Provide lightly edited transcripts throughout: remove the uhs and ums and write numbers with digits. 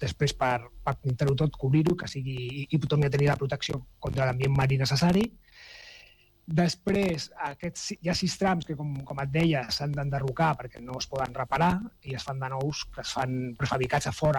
després per pintar-ho tot, cobrir-ho, que sigui i torni a tenir la protecció contra l'ambient marí necessari. Després, aquests hi ha 6 trams que, com et deia, s'han d'enderrocar perquè no es poden reparar i es fan de nous que es fan prefabricats a fora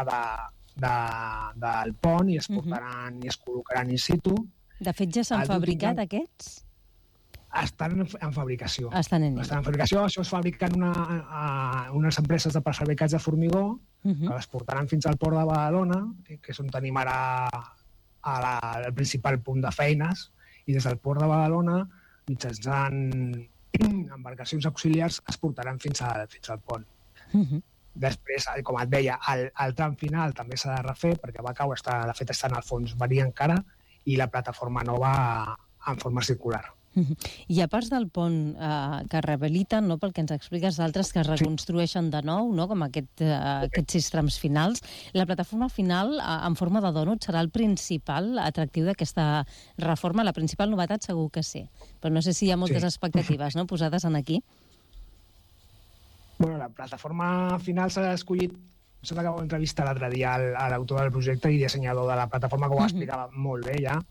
del pont i es portaran i es col·locaran in situ. De fet, ja s'han fabricat aquests? Estan en fabricació. Estan en fabricació. Això es fabriquen unes empreses de prefabricats de formigó que les portaran fins al port de Badalona, que és on tenim ara el principal punt de feines, i des del port de Badalona, mitjançant embarcacions auxiliars, es portaran fins al pont. Després, com et deia, el tram final també s'ha de refer, perquè Bacau, de fet, està en el fons marí encara, i la plataforma nova en forma circular. Hi ha parts del pont que rehabiliten, no, pel que ens expliques, d'altres que es reconstrueixen de nou, no, com aquests 6 trams finals. La plataforma final, en forma de dònut, serà el principal atractiu d'aquesta reforma. La principal novetat segur que sí, però no sé si hi ha moltes expectatives, no, posades en aquí. Bueno, la plataforma final s'ha escollit, sembla que ho entrevista l'altre dia a l'autor del projecte i dissenyador de la plataforma, que ho explicava molt bé ja.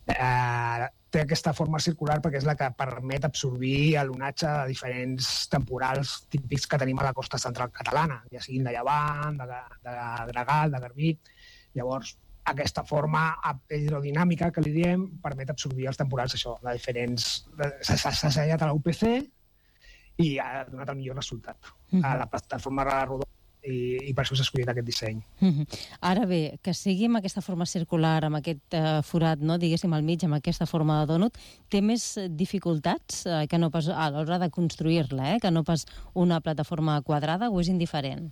Té aquesta forma circular perquè és la que permet absorbir l'onatge de diferents temporals típics que tenim a la costa central catalana, ja siguin de llevant, de gregal, de garbí. Llavors, aquesta forma hidrodinàmica, que li diem, permet absorbir els temporals, això, de diferents... S'ha sellat a la UPC i ha donat el millor resultat. A la plataforma rodona, i per això s'ha escollit aquest disseny. Ara bé, que sigui amb aquesta forma circular, amb aquest forat, no, diguéssim, al mig, amb aquesta forma de dònut, té més dificultats que no pas a l'hora de construir-la, que no pas una plataforma quadrada, o és indiferent?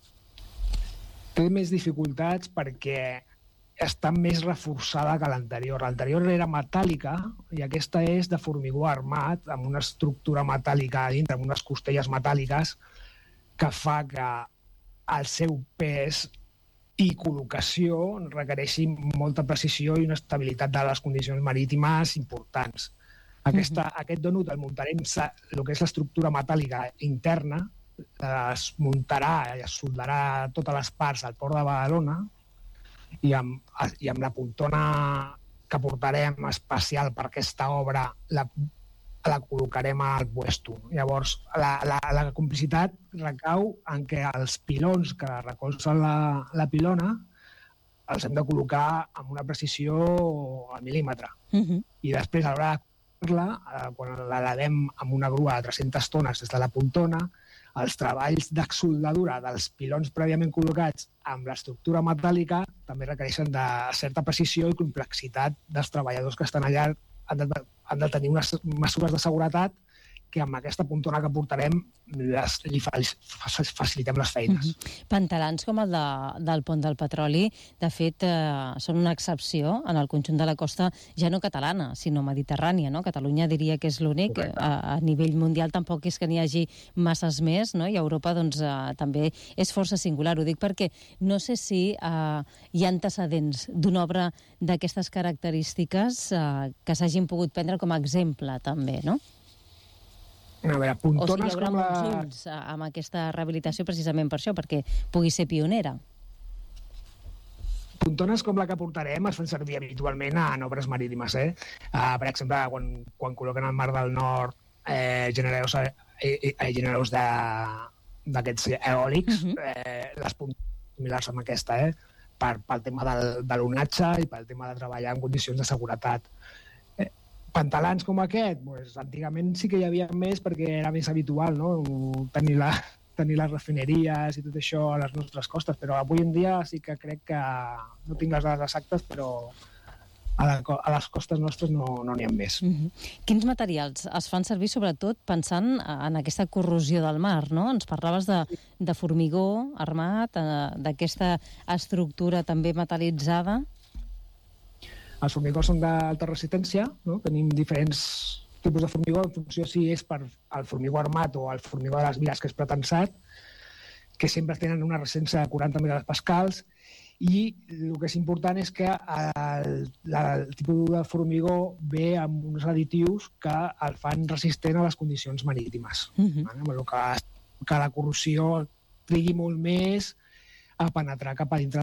Té més dificultats perquè està més reforçada que l'anterior. L'anterior era metàl·lica i aquesta és de formigó armat, amb una estructura metàl·lica a dintre, amb unes costelles metàl·liques, que fa que el seu pes i col·locació requereixi molta precisió i una estabilitat de les condicions marítimes importants. Aquest dònut el muntarem, el que és l'estructura metàl·lica interna, es muntarà i es soldarà totes les parts al port de Badalona i amb la puntona que portarem especial per aquesta obra la col·locarem al puesto. Llavors, la complicitat recau en què els pilons que recolzen la pilona els hem de col·locar amb una precisió al mil·límetre. I després, a l'hora de col·locar-la, quan l'elevem amb una grua de 300 tones des de la puntona, els treballs d'exsoldadura dels pilons prèviament col·locats amb l'estructura metàl·lica també requereixen de certa precisió i complexitat dels treballadors que estan allà. Han de tenir unes mesures de seguretat que amb aquesta puntona que portarem li facilitem les feines. Pantalans com el del Pont del Petroli, de fet, són una excepció en el conjunt de la costa, ja no catalana, sinó mediterrània, no? Catalunya diria que és l'únic. A nivell mundial tampoc és que n'hi hagi masses més, no? I a Europa doncs, també és força singular. Ho dic perquè no sé si hi ha antecedents d'una obra d'aquestes característiques que s'hagin pogut prendre com a exemple, també, no? A veure, puntones, o si hi haurà molts ulls amb aquesta rehabilitació precisament per això, perquè pugui ser pionera. Puntones com la que portarem es fan servir habitualment en obres marítimes. Per exemple, quan col·loquen al Mar del Nord generadors d'aquests eòlics, les puntones similars amb aquesta, pel tema de l'onatge i pel tema de treballar en condicions de seguretat. Pantalans com aquest, doncs, antigament sí que hi havia més perquè era més habitual, no? tenir les refineries i tot això a les nostres costes, però avui en dia sí que crec que no tinc les dades exactes, però a les costes nostres no n'hi ha més. Quins materials es fan servir sobretot pensant en aquesta corrosió del mar, no? Ens parlaves de formigó armat, d'aquesta estructura també metal·litzada. Els formigós són d'alta resistència, no? Tenim diferents tipus de formigó en funció si és per el formigó armat o el formigó de les vies que és pretensat, que sempre tenen una resistència de 40 megapascals, i el que és important és que el tipus de formigó ve amb uns additius que el fan resistent a les condicions marítimes. Que la corrosió trigui molt més a penetrar cap a dintre